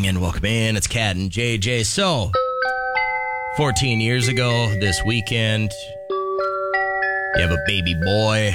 and welcome in. It's Kat and JJ. So, 14 years ago this weekend, you have a baby boy.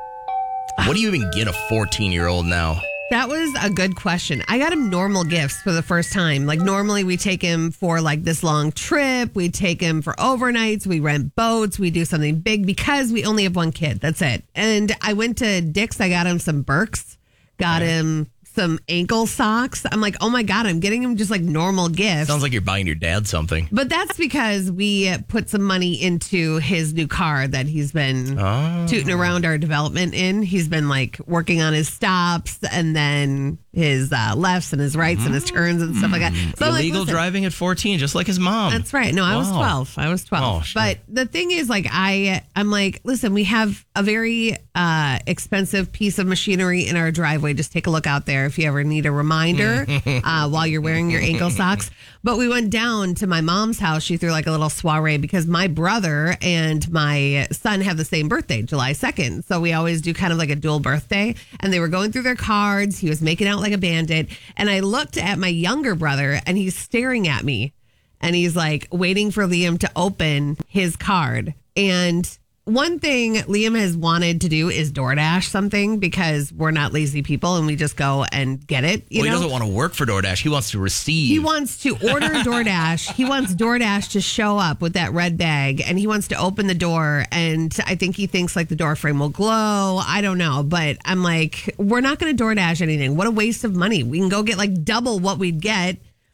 What do you even get a 14-year-old now? That was a good question. I got him normal gifts for the first time. Like normally we take him for like this long trip. We take him for overnights. We rent boats. We do something big because we only have one kid. That's it. And I went to Dick's. I got him some Birks. Got him some ankle socks. I'm like, oh my God, I'm getting him just like normal gifts. Sounds like you're buying your dad something. But that's because we put some money into his new car that he's been tooting around our development in. He's been like working on his stops and then his lefts and his rights and his turns and stuff like that. So illegal driving at 14, just like his mom. That's right. No, I was 12. I was 12. Oh, sure. But the thing is, like, I'm like, listen, we have a very expensive piece of machinery in our driveway. Just take a look out there if you ever need a reminder while you're wearing your ankle socks. But we went down to my mom's house. She threw like a little soiree because my brother and my son have the same birthday, July 2nd. So we always do kind of like a dual birthday. And they were going through their cards. He was making out like a bandit. And I looked at my younger brother and he's staring at me. And he's like waiting for Liam to open his card. And one thing Liam has wanted to do is DoorDash something because we're not lazy people and we just go and get it. He doesn't want to work for DoorDash. He wants to receive. He wants to order DoorDash. He wants DoorDash to show up with that red bag and he wants to open the door. And I think he thinks like the door frame will glow. I don't know. But I'm like, we're not going to DoorDash anything. What a waste of money. We can go get like double what we'd get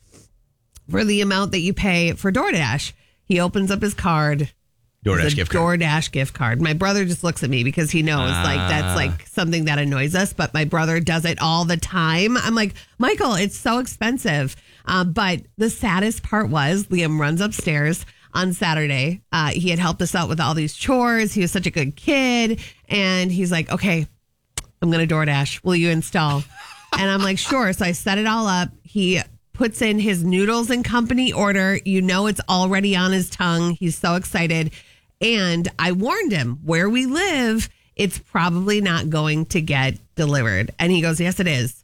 for the amount that you pay for DoorDash. He opens up his card. DoorDash gift card. DoorDash gift card. My brother just looks at me because he knows like that's like something that annoys us. But my brother does it all the time. I'm like, Michael, it's so expensive. But the saddest part was Liam runs upstairs on Saturday. He had helped us out with all these chores. He was such a good kid. And he's like, okay, I'm going to DoorDash. Will you install? And I'm like, sure. So I set it all up. He puts in his Noodles and Company order. You know, it's already on his tongue. He's so excited. And I warned him where we live, it's probably not going to get delivered. And he goes, yes, it is.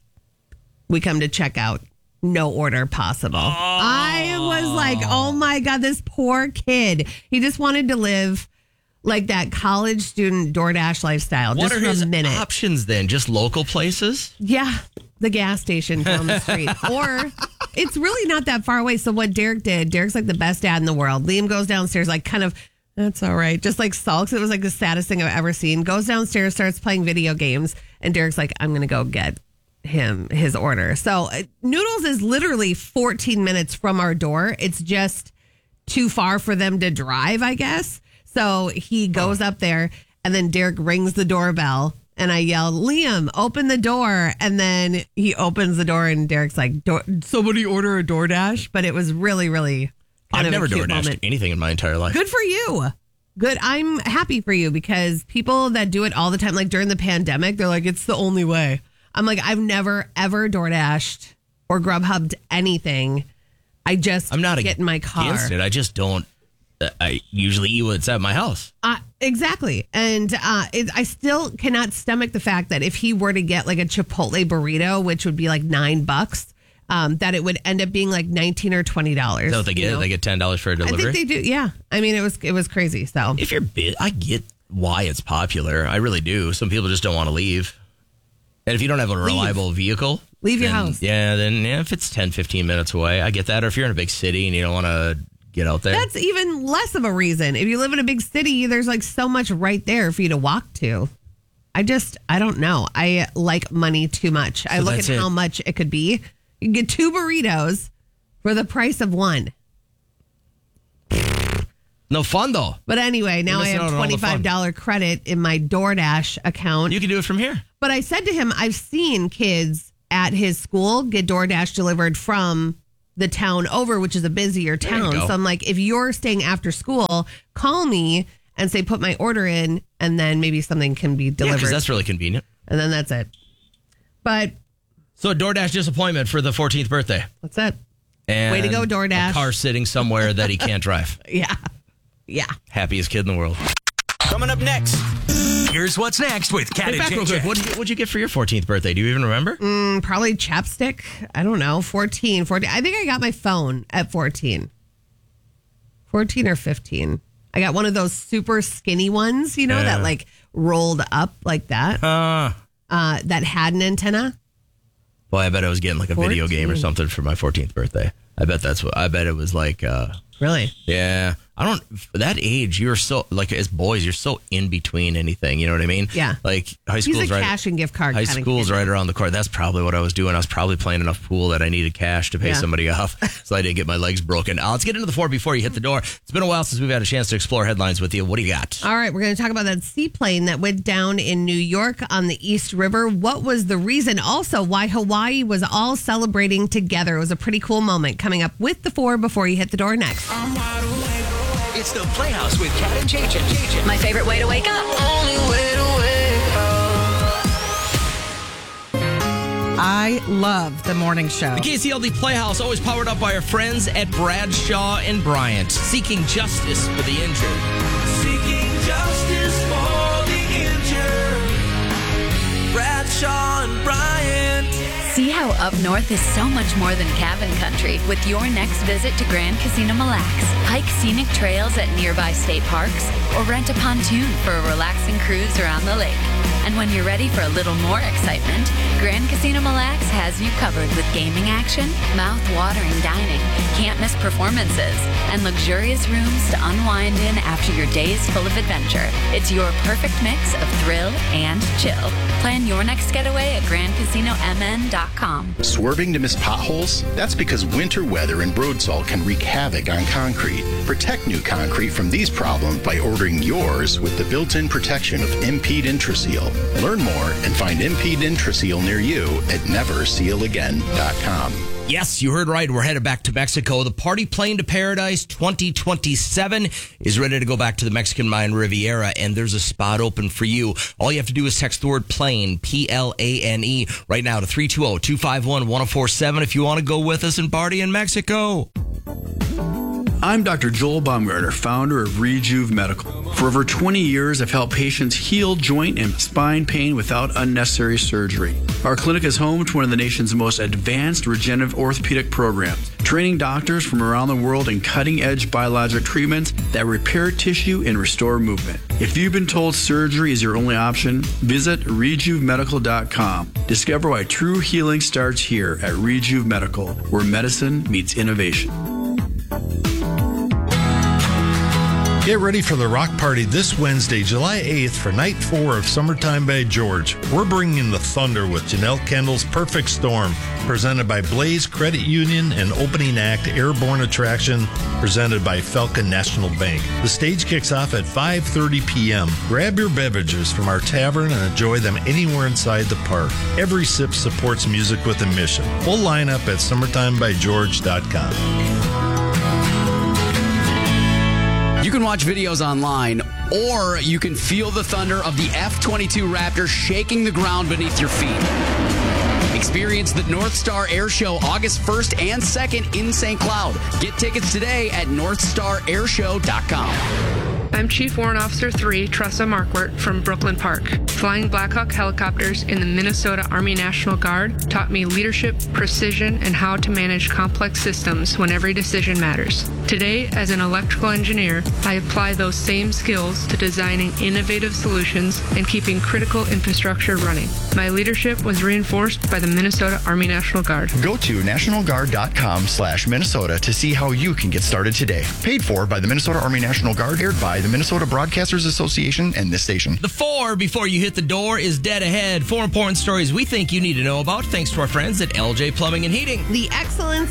We come to check out. No order possible. I was like, oh my God, this poor kid. He just wanted to live like that college student DoorDash lifestyle. What just are for his a minute. options then? Just local places? Yeah. The gas station down the street. Or it's really not that far away. So what Derek did, Derek's like the best dad in the world. Liam goes downstairs, like kind of, that's all right. Just like sulks. It was like the saddest thing I've ever seen. Goes downstairs, starts playing video games. And Derek's like, I'm going to go get him his order. So Noodles is literally 14 minutes from our door. It's just too far for them to drive, I guess. So he goes up there and then Derek rings the doorbell. And I yelled, Liam, open the door. And then he opens the door and Derek's like, somebody order a DoorDash. But it was really, really I've never DoorDashed anything in my entire life. Good for you. Good. I'm happy for you because people that do it all the time, like during the pandemic, they're like, it's the only way. I'm like, I've never, ever DoorDashed or Grubhubbed anything. I'm not get in my car. Against it. I just don't. I usually eat what's at my house. Exactly. And I still cannot stomach the fact that if he were to get like a Chipotle burrito, which would be like $9, that it would end up being like $19 or $20. Is that what they get? They get $10 for a delivery? I think they do, yeah. I mean, it was crazy. So if you're big, I get why it's popular. I really do. Some people just don't want to leave. And if you don't have a reliable vehicle... Leave your house. Yeah, then if it's 10, 15 minutes away, I get that. Or if you're in a big city and you don't want to get out there. That's even less of a reason. If you live in a big city, there's like so much right there for you to walk to. I don't know. I like money too much. I look at how much it could be. You can get 2 burritos for the price of 1. No fun, though. But anyway, now I have $25 credit in my DoorDash account. You can do it from here. But I said to him, I've seen kids at his school get DoorDash delivered from the town over, which is a busier town. So I'm like, if you're staying after school, call me and say, put my order in, and then maybe something can be delivered. Yeah, because that's really convenient. And then that's it. But... So a DoorDash disappointment for the 14th birthday. That's it. And way to go, DoorDash. A car sitting somewhere that he can't drive. Yeah. Yeah. Happiest kid in the world. Coming up next, here's what's next with Cat Hey, and back real quick. JJ. What'd you get for your 14th birthday? Do you even remember? Probably chapstick. I don't know. 14. I think I got my phone at 14. 14 or 15. I got one of those super skinny ones, that like rolled up like that. That had an antenna. Boy, I bet I was getting like a video game or 14. something for my 14th birthday. I bet it was like, Really? yeah. For that age, you're so, like, as boys, you're so in between anything. You know what I mean? Yeah. Like, high He's school's a right. cash and gift card High kind of school's kid. right around the corner. That's probably what I was doing. I was probably playing enough pool that I needed cash to pay Yeah. somebody off, so I didn't get my legs broken. Let's get into the 4 before you hit the door. It's been a while since we've had a chance to explore headlines with you. What do you got? All right, we're going to talk about that seaplane that went down in New York on the East River. What was the reason? Also, why Hawaii was all celebrating together. It was a pretty cool moment. Coming up with the 4 before you hit the door next. It's the Playhouse with Cat and JJ. My favorite way to wake up. I love the morning show. The KCLD Playhouse, always powered up by our friends at Bradshaw and Bryant, seeking justice for the injured. Seeking justice for the injured. Bradshaw and Bryant. See how up north is so much more than cabin country with your next visit to Grand Casino Mille Lacs. Hike scenic trails at nearby state parks or rent a pontoon for a relaxing cruise around the lake. And when you're ready for a little more excitement, Grand Casino Mille Lacs has you covered with gaming action, mouth-watering dining, can't-miss performances, and luxurious rooms to unwind in after your days full of adventure. It's your perfect mix of thrill and chill. Plan your next getaway at GrandCasinoMN.com. Swerving to miss potholes? That's because winter weather and road salt can wreak havoc on concrete. Protect new concrete from these problems by ordering yours with the built-in protection of Impede Intraseal. Learn more and find Impede Intraseal near you at NeverSealAgain.com. Yes, you heard right. We're headed back to Mexico. The Party Plane to Paradise 2027 is ready to go back to the Mexican Mayan Riviera, and there's a spot open for you. All you have to do is text the word plane, Plane, right now to 320-251-1047 if you want to go with us and party in Mexico. I'm Dr. Joel Baumgartner, founder of Rejuve Medical. For over 20 years, I've helped patients heal joint and spine pain without unnecessary surgery. Our clinic is home to one of the nation's most advanced regenerative orthopedic programs, training doctors from around the world in cutting-edge biologic treatments that repair tissue and restore movement. If you've been told surgery is your only option, visit RejuveMedical.com. Discover why true healing starts here at Rejuve Medical, where medicine meets innovation. Get ready for the rock party this Wednesday, July 8th for night 4 of Summertime by George. We're bringing the thunder with Janelle Kendall's Perfect Storm, presented by Blaze Credit Union, and opening act Airborne Attraction, presented by Falcon National Bank. The stage kicks off at 5:30 p.m. Grab your beverages from our tavern and enjoy them anywhere inside the park. Every sip supports music with a mission. Full lineup at summertimebygeorge.com. You can watch videos online, or you can feel the thunder of the F-22 Raptor shaking the ground beneath your feet. Experience the North Star Air Show August 1st and 2nd in St. Cloud. Get tickets today at NorthstarAirshow.com. I'm Chief Warrant Officer 3, Tressa Markwart from Brooklyn Park. Flying Blackhawk helicopters in the Minnesota Army National Guard taught me leadership, precision, and how to manage complex systems when every decision matters. Today, as an electrical engineer, I apply those same skills to designing innovative solutions and keeping critical infrastructure running. My leadership was reinforced by the Minnesota Army National Guard. Go to nationalguard.com/Minnesota to see how you can get started today. Paid for by the Minnesota Army National Guard, aired by the Minnesota Broadcasters Association and this station. The 4 before you hit the door is dead ahead. 4 important stories we think you need to know about, thanks to our friends at LJ Plumbing and Heating. The excellence